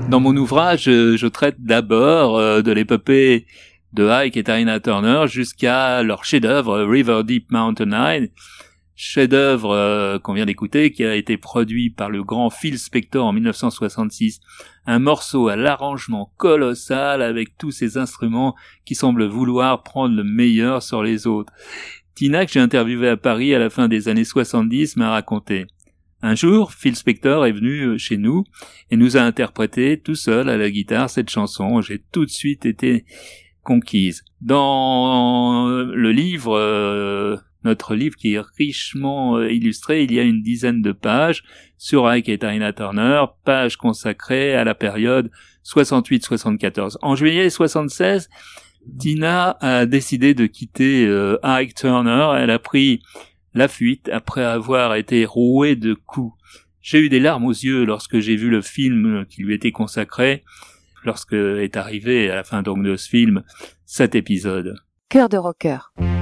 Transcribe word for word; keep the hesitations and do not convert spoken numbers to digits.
Dans mon ouvrage, je, je traite d'abord euh, de l'épopée de Ike et Tina Turner jusqu'à leur chef-d'œuvre River Deep Mountain High, chef-d'œuvre euh, qu'on vient d'écouter, qui a été produit par le grand Phil Spector en dix-neuf cent soixante-six. Un morceau à l'arrangement colossal avec tous ces instruments qui semblent vouloir prendre le meilleur sur les autres. Tina, que j'ai interviewée à Paris à la fin des années soixante-dix, m'a raconté. Un jour, Phil Spector est venu chez nous et nous a interprété tout seul à la guitare cette chanson. J'ai tout de suite été conquise. Dans le livre, euh, notre livre qui est richement euh, illustré, il y a une dizaine de pages sur Ike et Tina Turner, pages consacrées à la période soixante-huit soixante-quatorze. En juillet soixante-seize, Tina a décidé de quitter euh, Ike Turner. Elle a pris la fuite après avoir été rouée de coups. J'ai eu des larmes aux yeux lorsque j'ai vu le film qui lui était consacré, lorsque est arrivé à la fin donc de ce film cet épisode. Cœur de rocker.